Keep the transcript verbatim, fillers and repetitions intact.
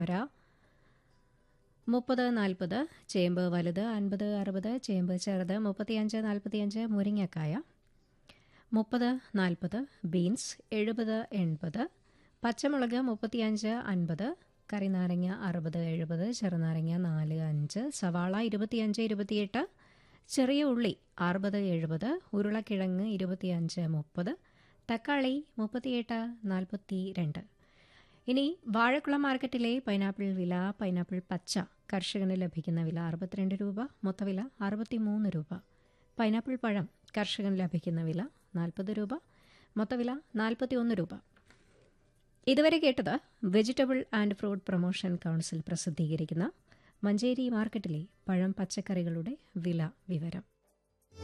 വരാ മുപ്പത് നാൽപ്പത് ചേമ്പ് വലുത് അൻപത് അറുപത് ചേമ്പ് ചെറുത് മുപ്പത്തിയഞ്ച് നാൽപ്പത്തിയഞ്ച് മുരിങ്ങക്കായ മുപ്പത് നാൽപ്പത് ബീൻസ് എഴുപത് എൺപത് പച്ചമുളക് മുപ്പത്തിയഞ്ച് അൻപത് കറിനാരങ്ങ അറുപത് എഴുപത് ചെറുനാരങ്ങ നാല് അഞ്ച് സവാള ഇരുപത്തിയഞ്ച് ഇരുപത്തിയെട്ട് ചെറിയ ഉള്ളി അറുപത് എഴുപത് ഉരുളക്കിഴങ്ങ് ഇരുപത്തിയഞ്ച് മുപ്പത് തക്കാളി മുപ്പത്തിയെട്ട് നാൽപ്പത്തി രണ്ട്. ഇനി വാഴക്കുളം മാർക്കറ്റിലെ പൈനാപ്പിൾ വില. പൈനാപ്പിൾ പച്ച കർഷകന് ലഭിക്കുന്ന വില അറുപത്തിരണ്ട് രൂപ, മൊത്തവില അറുപത്തിമൂന്ന് രൂപ. പൈനാപ്പിൾ പഴം കർഷകന് ലഭിക്കുന്ന വില നാൽപ്പത് രൂപ, മൊത്തവില നാൽപ്പത്തി ഒന്ന് രൂപ. ഇതുവരെ കേട്ടത് vegetable and fruit promotion council പ്രസിദ്ധീകരിക്കുന്ന മഞ്ചേരി മാർക്കറ്റിലെ പഴം പച്ചക്കറികളുടെ വില വിവരം.